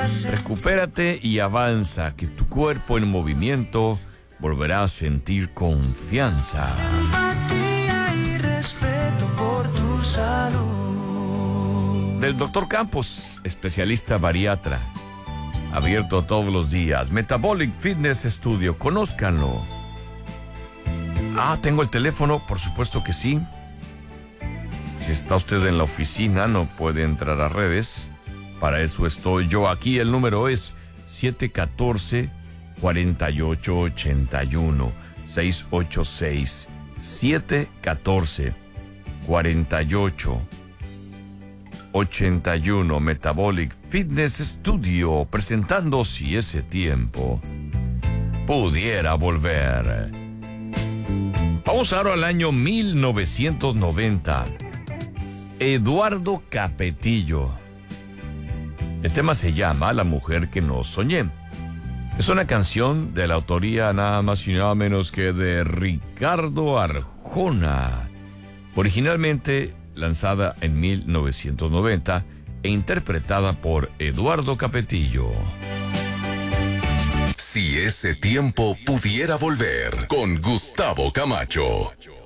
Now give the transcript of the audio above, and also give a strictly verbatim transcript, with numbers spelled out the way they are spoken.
Recupérate y avanza, que tu cuerpo en movimiento volverá a sentir confianza. Empatía y respeto por tu salud. Del doctor Campos, especialista bariatra. Abierto todos los días. Metabolic Fitness Studio, conózcanlo. Ah, tengo el teléfono, por supuesto que sí. Si está usted en la oficina, no puede entrar a redes. Para eso estoy yo aquí. El número es siete uno cuatro, cuatro ocho ocho uno, seis ocho seis, siete uno cuatro, cuatro ocho ocho uno. Metabolic Fitness Studio, presentando Si ese tiempo pudiera volver. Vamos ahora al año mil novecientos noventa. Eduardo Capetillo. El tema se llama La mujer que no soñé. Es una canción de la autoría nada más y nada menos que de Ricardo Arjona. Originalmente lanzada en mil novecientos noventa e interpretada por Eduardo Capetillo. Si ese tiempo pudiera volver, con Gustavo Camacho.